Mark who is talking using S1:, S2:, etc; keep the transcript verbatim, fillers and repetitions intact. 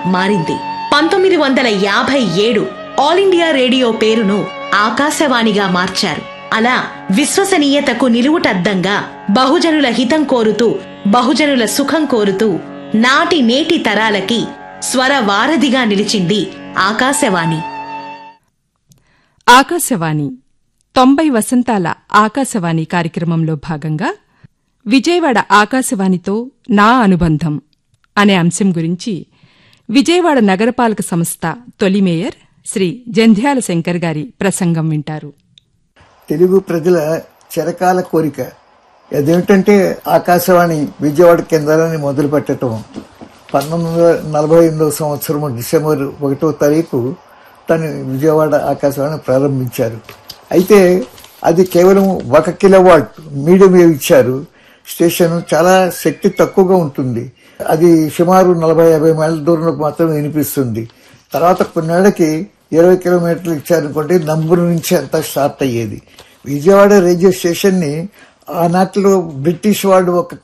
S1: మారింది. పంతొమ్మిది వందల యాభై ఏడు ఆల్ ఇండియా రేడియో పేరును ఆకాశవాణిగా మార్చారు. అలా విశ్వసనీయతకు నిలువుటద్దంగా బహుజనుల హితం కోరుతూ, బహుజనుల సుఖం కోరుతూ నాటి నేటి తరాలకి స్వర వారధిగా నిలిచింది ఆకాశవాణి.
S2: ఆకాశవాణి తొంభై వసంతాల ఆకాశవాణి కార్యక్రమంలో భాగంగా విజయవాడ ఆకాశవాణితో నా అనుబంధం అనే అంశం గురించి విజయవాడ నగరపాలక సంస్థ తొలి మేయర్ శ్రీ జంధ్యాల శంకర్ గారి ప్రసంగం వింటారు.
S3: తెలుగు ప్రజల చిరకాల కోరిక అదేమిటంటే ఆకాశవాణి విజయవాడ కేంద్రాన్ని మొదలు పెట్టడం. పంతొమ్మిది వందల నలభై ఎనిమిదవ సంవత్సరం డిసెంబర్ ఒకటో తారీఖు తను విజయవాడ ఆకాశవాణి ప్రారంభించారు. అయితే అది కేవలం ఒక కిలోవాట్ మీడియం వేవ్ ఇచ్చారు. స్టేషన్ చాలా శక్తి తక్కువగా ఉంటుంది. అది సుమారు నలభై యాభై మైళ్ళ దూరంలో మాత్రమే వినిపిస్తుంది. తర్వాత కొన్నేళ్లకి ఇరవై కిలోమీటర్లు ఇచ్చారనుకోండి, నంబర్ నుంచి అంతా స్టార్ట్ అయ్యేది. విజయవాడ రేడియో స్టేషన్ ని ఆనాటిలో బ్రిటిష్ వాడు ఒక